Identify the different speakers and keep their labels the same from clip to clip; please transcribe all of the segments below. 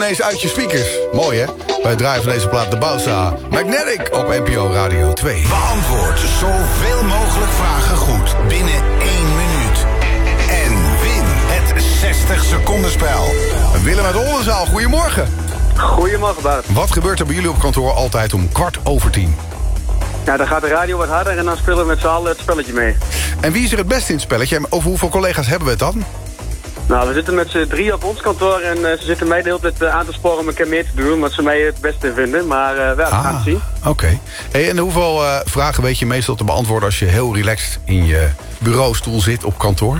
Speaker 1: ineens uit je speakers. Mooi, hè? Wij draaien van deze plaat de Bausa Magnetic op NPO Radio 2.
Speaker 2: Beantwoord zoveel mogelijk vragen goed binnen 1 minuut. En win het 60 seconden spel.
Speaker 1: Willem uit Oldenzaal, goedemorgen.
Speaker 3: Goedemorgen, Bart.
Speaker 1: Wat gebeurt er bij jullie op kantoor altijd om 9:15?
Speaker 3: Ja, dan gaat de radio wat harder en dan spelen we met z'n allen het spelletje mee.
Speaker 1: En wie is er het beste in het spelletje? En over hoeveel collega's hebben we het dan?
Speaker 3: Nou, we zitten met z'n 3 op ons kantoor en ze zitten mij de hele tijd aan te sporen om een keer meer te doen, wat ze mij het beste vinden. Maar we gaan het zien.
Speaker 1: Oké. Hey, en hoeveel vragen weet je meestal te beantwoorden als je heel relaxed in je bureaustoel zit op kantoor?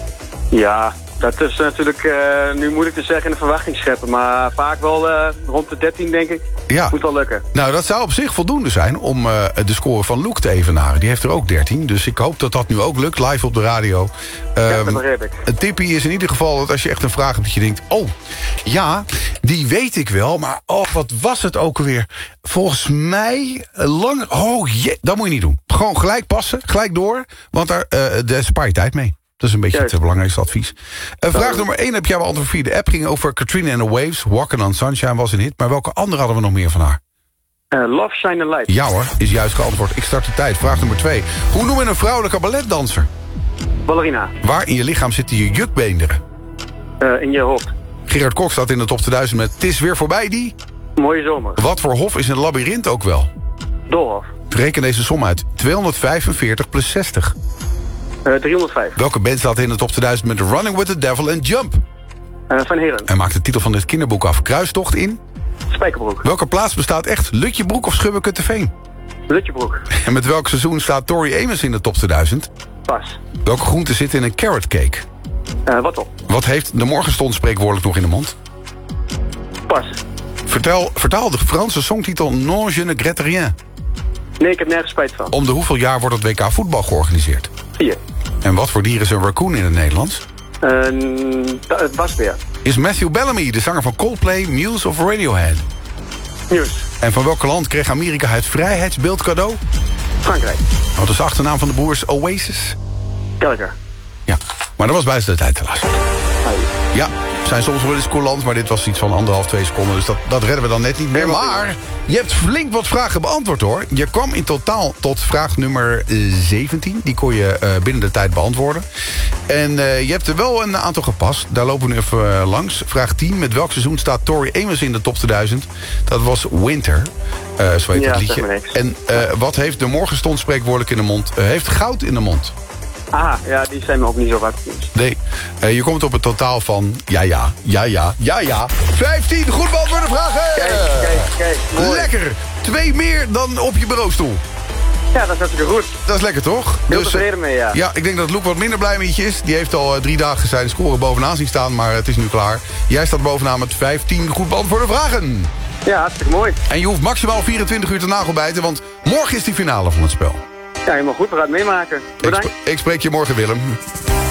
Speaker 3: Ja, dat is natuurlijk nu moeilijk te zeggen in de verwachting scheppen, maar vaak wel rond de 13, denk ik.
Speaker 1: Ja.
Speaker 3: Moet wel lukken.
Speaker 1: Nou, dat zou op zich voldoende zijn om de score van Loek te evenaren. Die heeft er ook 13, dus ik hoop dat dat nu ook lukt, live op de radio.
Speaker 3: Ja, dat begrijp ik.
Speaker 1: Een tipje is in ieder geval dat als je echt een vraag hebt dat je denkt... oh, ja, die weet ik wel, maar wat was het ook alweer? Volgens mij lang... oh, dat moet je niet doen. Gewoon gelijk passen, gelijk door, want daar spaar je tijd mee. Dat is een beetje het belangrijkste advies. Vraag nummer 1 heb jij beantwoord via de app. Ging over Katrina and the Waves. Walking on Sunshine was een hit. Maar welke andere hadden we nog meer van haar?
Speaker 3: Love, Shine and Light.
Speaker 1: Ja hoor, is juist geantwoord. Ik start de tijd. Vraag nummer 2. Hoe noemen we een vrouwelijke balletdanser?
Speaker 3: Ballerina.
Speaker 1: Waar in je lichaam zitten je jukbeenderen?
Speaker 3: In je hoofd.
Speaker 1: Gerard Kok staat in de top 2000 met... Het is weer voorbij die...
Speaker 3: Mooie zomer.
Speaker 1: Wat voor hof is een labyrint ook wel?
Speaker 3: Doolhof.
Speaker 1: Reken deze som uit. 245 plus 60.
Speaker 3: 305.
Speaker 1: Welke band staat in de top 2000 met Running with the Devil and Jump?
Speaker 3: Van Heren.
Speaker 1: En maakt de titel van dit kinderboek af. Kruistocht in?
Speaker 3: Spijkerbroek.
Speaker 1: Welke plaats bestaat echt? Lutjebroek of Schubbekutteveen?
Speaker 3: Lutjebroek.
Speaker 1: En met welk seizoen staat Tori Amos in de top 2000?
Speaker 3: Pas.
Speaker 1: Welke groente zit in een carrot cake?
Speaker 3: Wat op?
Speaker 1: Wat heeft de morgenstond spreekwoordelijk nog in de mond?
Speaker 3: Pas.
Speaker 1: Vertaal de Franse songtitel Non je ne regrette rien.
Speaker 3: Nee, ik heb nergens spijt van.
Speaker 1: Om de hoeveel jaar wordt het WK voetbal georganiseerd?
Speaker 3: 4.
Speaker 1: En wat voor dier is een raccoon in het Nederlands?
Speaker 3: Het wasbeer.
Speaker 1: Is Matthew Bellamy de zanger van Coldplay, Muse of Radiohead?
Speaker 3: Nieuws.
Speaker 1: En van welk land kreeg Amerika het vrijheidsbeeld cadeau?
Speaker 3: Frankrijk.
Speaker 1: Wat is de achternaam van de broers Oasis?
Speaker 3: Gallagher.
Speaker 1: Ja, maar dat was buiten de tijd helaas. Ja, zijn soms wel eens coulant, maar dit was iets van 1,5, 2 seconden. Dus dat redden we dan net niet meer. Maar je hebt flink wat vragen beantwoord hoor. Je kwam in totaal tot vraag nummer 17. Die kon je binnen de tijd beantwoorden. En je hebt er wel een aantal gepast. Daar lopen we nu even langs. Vraag 10. Met welk seizoen staat Tori Amos in de top 2000? Dat was Winter. Zo heet het liedje. En wat heeft de morgenstond spreekwoordelijk in de mond? Heeft goud in de mond.
Speaker 3: Aha, ja, die zijn me ook niet zo wat.
Speaker 1: Nee, je komt op een totaal van... Ja. 15 goed beantwoorde vragen!
Speaker 3: Kijk, mooi.
Speaker 1: Lekker! 2 meer dan op je bureaustoel.
Speaker 3: Ja, dat is hartstikke goed.
Speaker 1: Dat is lekker, toch?
Speaker 3: Heel tevreden mee, ja.
Speaker 1: Ja, ik denk dat Loek wat minder blij met je is. Die heeft al 3 dagen zijn score bovenaan zien staan, maar het is nu klaar. Jij staat bovenaan met 15 goed beantwoorde vragen.
Speaker 3: Ja, hartstikke mooi.
Speaker 1: En je hoeft maximaal 24 uur te nagelbijten, want morgen is die finale van het spel.
Speaker 3: Ja, helemaal goed. We gaan het meemaken. Bedankt.
Speaker 1: Ik spreek je morgen, Willem.